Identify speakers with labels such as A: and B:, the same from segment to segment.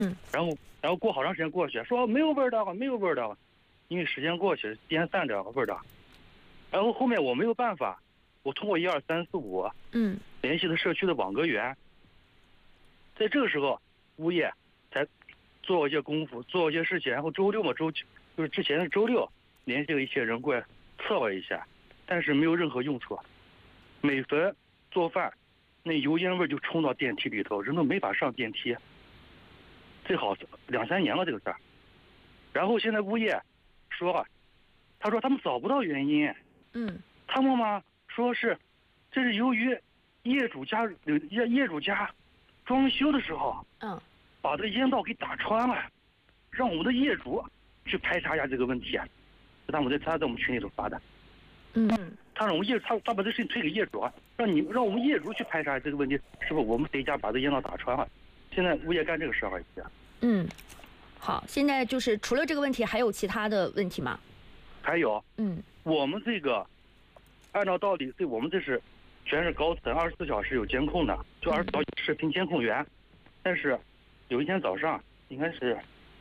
A: 然后过好长时间过去，说没有味道了，没有味道了，因为时间过去，烟散掉了味道。然后后面我没有办法，我通过12345，联系的社区的网格员，在这个时候，物业才做一些功夫，做一些事情，然后周六嘛，就是之前的周六，联系了一些人过来测了一下，但是没有任何用处。每逢做饭，那油烟味就冲到电梯里头，人都没法上电梯。最好2、3年了这个事儿。然后现在物业说了，他说他们找不到原因。他们嘛说是，这是由于业主家装修的时候，把这个烟道给打穿了，让我们的业主去排查一下这个问题。他在我们群里头发的。他让我们他把这事情推给业主，让我们业主去排查这个问题，是不是我们谁家把这烟道打穿了？现在物业干这个事儿了。
B: 好，现在就是除了这个问题，还有其他的问题吗？
A: 还有，我们这个按照道理，对我们这是全是高层，24小时有监控的，就24小时视频监控员。但是有一天早上，应该是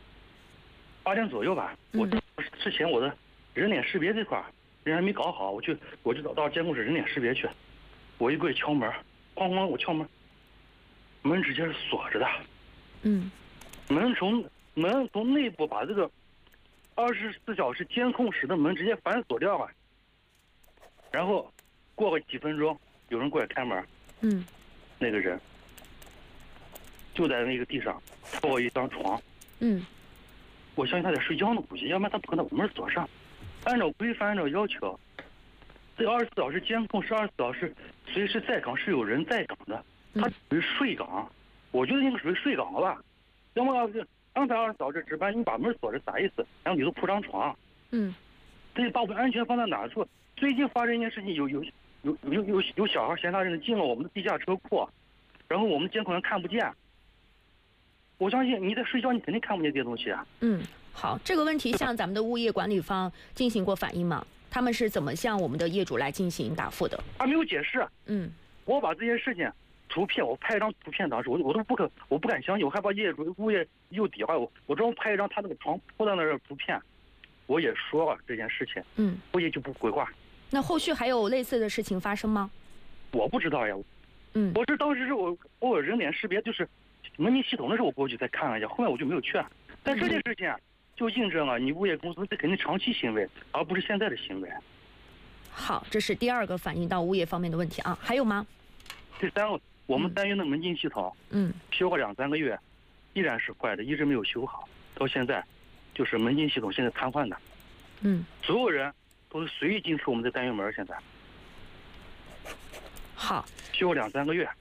A: 8点左右吧，我之前我的人脸识别这块人还没搞好，我就到监控室人脸识别去，我一过去敲门，哐哐我敲门，门直接是锁着的。门从内部把这个24小时监控室的门直接反锁掉了。然后过个几分钟，有人过来开门，那个人就在那个地上铺了一张床。我相信他在睡觉呢，估计，要不然他不可能把门锁上。按照规范，按照要求，这24小时监控是24小时随时在岗，是有人在岗的。他属于睡岗，我觉得应该属于睡岗了吧？要么要是安排24小时值班，你把门锁着啥意思？然后里头铺张床。这把我们安全放在哪处？最近发生一件事情，有小孩闲杂人进了我们的地下车库，然后我们监控员看不见。我相信你在睡觉，你肯定看不见这些东西啊。
B: 好，这个问题向咱们的物业管理方进行过反映吗？他们是怎么向我们的业主来进行答复的？
A: 他没有解释。我把这些事情图片，我拍一张图片，当时我不敢相信，我害怕物业又抵坏我。我专门拍一张他那个床铺在那儿的图片，我也说了这件事情。物业就不回话。
B: 那后续还有类似的事情发生吗？
A: 我不知道呀。我是当时是我有人脸识别，就是门禁系统的时候我过去再看了一下，后面我就没有去。但这件事情就印证了你物业公司这肯定长期行为，而不是现在的行为。
B: 好，这是第二个反映到物业方面的问题啊，还有吗？
A: 第三个，我们单元的门禁系统，修了2、3个月，依然是坏的，一直没有修好，到现在，就是门禁系统现在瘫痪的。所有人都是随意进出我们的单元门，现在。
B: 好，
A: 修了2、3个月。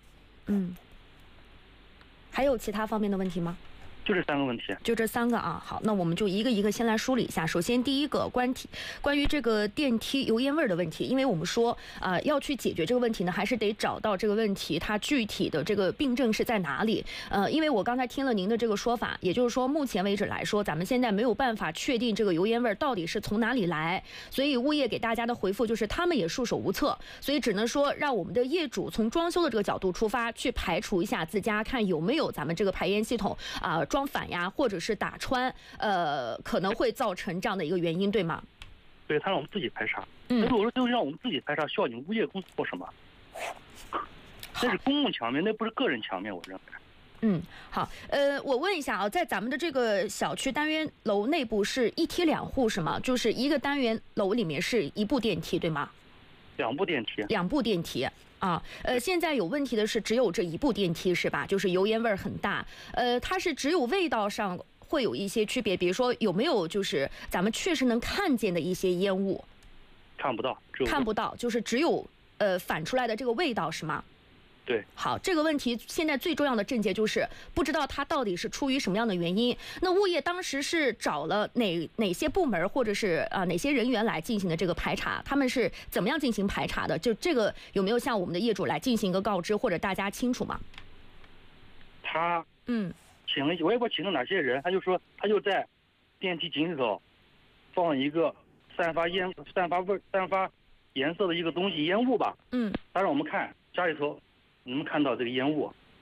B: 还有其他方面的问题吗？
A: 就这3个问题，
B: 就这3个啊。好，那我们就一个一个先来梳理一下。首先，第一个关于这个电梯油烟味的问题，因为我们说要去解决这个问题呢，还是得找到这个问题它具体的这个病症是在哪里。因为我刚才听了您的这个说法，也就是说，目前为止来说，咱们现在没有办法确定这个油烟味到底是从哪里来，所以物业给大家的回复就是他们也束手无策，所以只能说让我们的业主从装修的这个角度出发，去排除一下自家，看有没有咱们这个排烟系统装反呀，或者是打穿，可能会造成这样的一个原因，对吗？
A: 对，他让我们自己排查。如果说就让我们自己排查，需要你们物业公司做什么？那是公共墙面，那不是个人墙面，我认为。
B: 好，我问一下啊，在咱们的这个小区单元楼内部是1梯2户是吗？就是一个单元楼里面是1部电梯，对吗
A: ？2部电梯。
B: 2部电梯。现在有问题的是只有这1部电梯是吧？就是油烟味很大。它是只有味道上会有一些区别，比如说有没有就是咱们确实能看见的一些烟雾？
A: 看不到，
B: 就是只有反出来的这个味道是吗？
A: 对。
B: 好，这个问题现在最重要的症结就是不知道它到底是出于什么样的原因。那物业当时是找了哪些部门或者是哪些人员来进行的这个排查？他们是怎么样进行排查的？就这个有没有向我们的业主来进行一个告知，或者大家清楚吗？
A: 他请了，我也不知道请了哪些人，他就说他就在电梯井里头放一个散发颜色的一个东西，烟雾吧。他让我们看家里头。你们看到这个烟雾，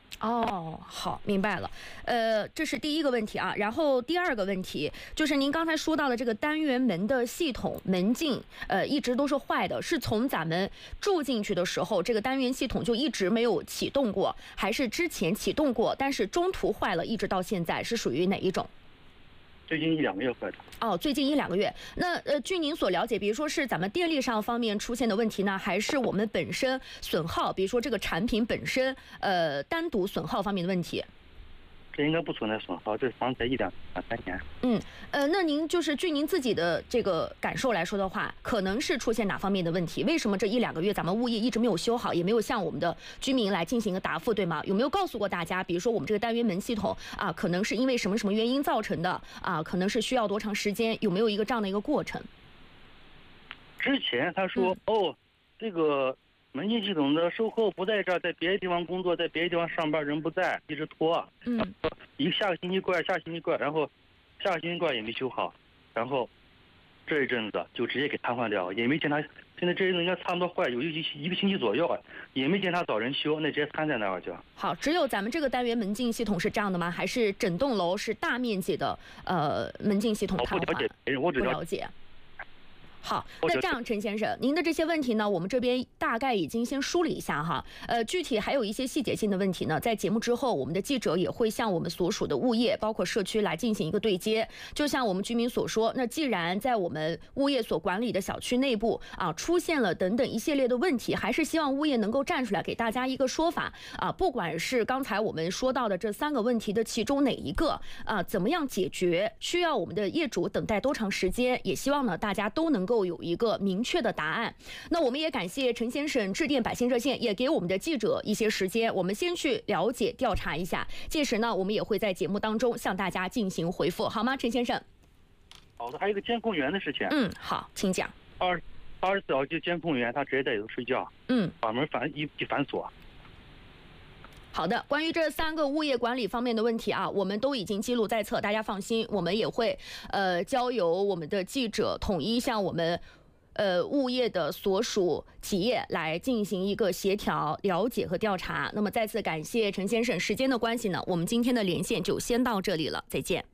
B: 哦，好，明白了。这是第一个问题啊。然后第二个问题就是您刚才说到的这个单元门的系统门禁，一直都是坏的，是从咱们住进去的时候，这个单元系统就一直没有启动过，还是之前启动过，但是中途坏了，一直到现在，是属于哪一种？
A: 最近1-2个月坏的。
B: 哦，最近1-2个月。那据您所了解，比如说是咱们电力上方面出现的问题呢，还是我们本身损耗，比如说这个产品本身单独损耗方面的问题？
A: 这应该不存在损耗，这房子才1-2-3年。
B: 那您就是据您自己的这个感受来说的话，可能是出现哪方面的问题？为什么这1-2个月咱们物业一直没有修好，也没有向我们的居民来进行一个答复，对吗？有没有告诉过大家，比如说我们这个单元门系统啊，可能是因为什么什么原因造成的啊？可能是需要多长时间？有没有一个这样的一个过程？
A: 之前他说这个门禁系统的售后不在这儿，在别的地方工作，在别的地方上班，人不在，一直拖。下个星期过来，然后下个星期过来也没修好，然后这一阵子就直接给瘫痪掉，也没见他。现在这一阵应该差不多坏有一个星期左右，也没见他找人修，那直接瘫在那儿就。
B: 好，只有咱们这个单元门禁系统是这样的吗？还是整栋楼是大面积的门禁系统瘫痪？
A: 不了解别人，我只
B: 了解。好，那这样，陈先生，您的这些问题呢，我们这边大概已经先梳理一下哈。具体还有一些细节性的问题呢，在节目之后，我们的记者也会向我们所属的物业，包括社区来进行一个对接。就像我们居民所说，那既然在我们物业所管理的小区内部啊出现了等等一系列的问题，还是希望物业能够站出来给大家一个说法啊，不管是刚才我们说到的这3个问题的其中哪一个啊，怎么样解决，需要我们的业主等待多长时间，也希望呢大家都能够有一个明确的答案。那我们也感谢陈先生致电百姓热线，也给我们的记者一些时间，我们先去了解调查一下，届时呢我们也会在节目当中向大家进行回复，好吗？陈先生。
A: 好的，还有一个监控员的事情。
B: 好，请讲。
A: 24小时监控员他直接在里头睡觉，把门反锁。
B: 好的，关于这3个物业管理方面的问题啊，我们都已经记录在册，大家放心，我们也会交由我们的记者统一向我们物业的所属企业来进行一个协调、了解和调查。那么再次感谢陈先生，时间的关系呢，我们今天的连线就先到这里了，再见。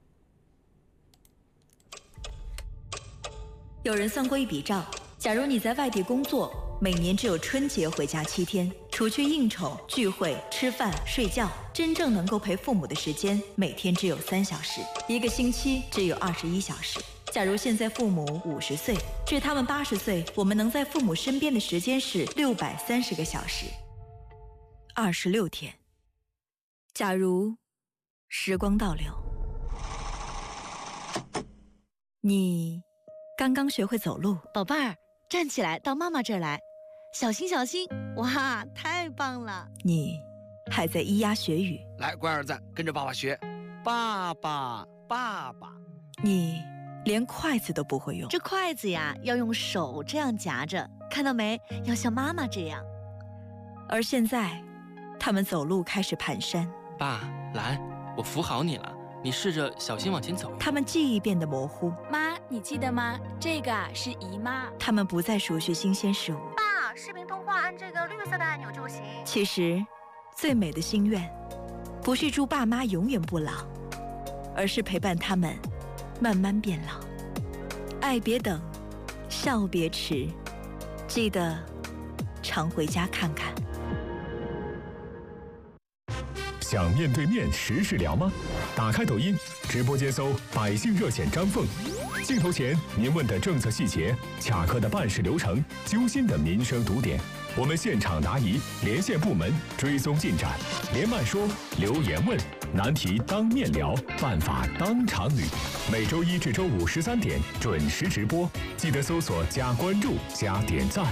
C: 有人算过一笔账，假如你在外地工作，每年只有春节回家7天，除去应酬、聚会、吃饭、睡觉，真正能够陪父母的时间，每天只有3小时，1个星期只有21小时。假如现在父母50岁，至他们80岁，我们能在父母身边的时间是630个小时，26天。假如时光倒流，你刚刚学会走路，
D: 宝贝儿，站起来，到妈妈这儿来，小心小心！哇，太棒了！
C: 你还在咿呀学语，
E: 来，乖儿子，跟着爸爸学，爸爸，爸爸。
C: 你连筷子都不会用，
D: 这筷子呀，要用手这样夹着，看到没？要像妈妈这样。
C: 而现在，他们走路开始蹒跚。
F: 爸，来，我扶好你了。你试着小心往前走。
C: 他们记忆变得模糊。
G: 妈，你记得吗？这个是姨妈。
C: 他们不再熟悉新鲜事物。
G: 爸，视频通话按这个绿色的按钮就行。
C: 其实，最美的心愿，不是祝爸妈永远不老，而是陪伴他们慢慢变老。爱别等，笑别迟，记得常回家看看。
H: 想面对面实时聊吗？打开抖音直播间搜百姓热线张凤，镜头前您问的政策细节，卡壳的办事流程，揪心的民生堵点，我们现场答疑，连线部门追踪进展，连麦说，留言问，难题当面聊，办法当场捋。每周1至周5 13点准时直播，记得搜索加关注加点赞。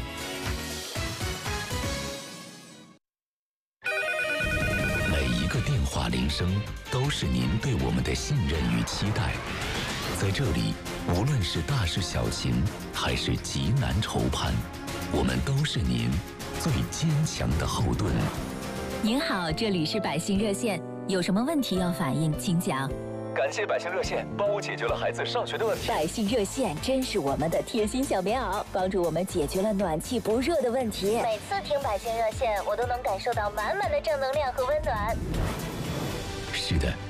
I: 电话铃声都是您对我们的信任与期待，在这里，无论是大事小情，还是急难愁盼，我们都是您最坚强的后盾。
J: 您好，这里是百姓热线，有什么问题要反映，请讲。 感谢百姓热线帮我解决了孩子上学的问题。
K: 百姓热线真是我们的贴心小棉袄，帮助我们解决了暖气不热的问题。
L: 每次听百姓热线，我都能感受到满满的正能量和温暖。
I: 是的，